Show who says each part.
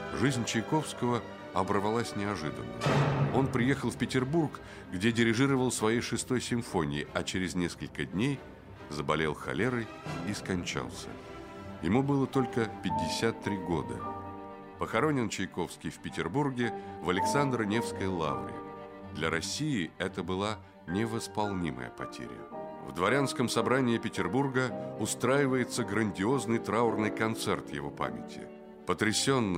Speaker 1: Жизнь Чайковского оборвалась неожиданно. Он приехал в Петербург, где дирижировал своей 6-й симфонией, а через несколько дней заболел холерой и скончался. Ему было только 53 года. Похоронен Чайковский в Петербурге в Александро-Невской лавре. Для России это была невосполнимая потеря. В дворянском собрании Петербурга устраивается грандиозный траурный концерт его памяти. Потрясенные